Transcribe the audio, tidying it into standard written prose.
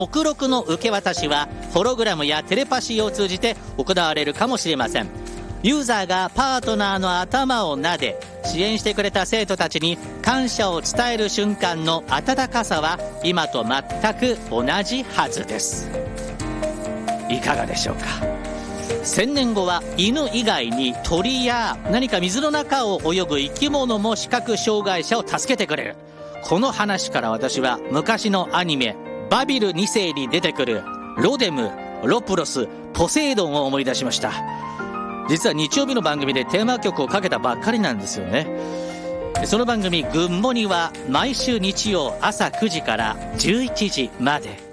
目録の受け渡しはホログラムやテレパシーを通じて行われるかもしれません。ユーザーがパートナーの頭を撫で支援してくれた生徒たちに感謝を伝える瞬間の温かさは今と全く同じはずです。いかがでしょうか。1000年後は犬以外に鳥や何か水の中を泳ぐ生き物も視覚障害者を助けてくれる。この話から私は昔のアニメバビル2世に出てくるロデム、ロプロス、ポセイドンを思い出しました。実は日曜日の番組でテーマ曲をかけたばっかりなんですよね。その番組グッモニは毎週日曜朝9時から11時まで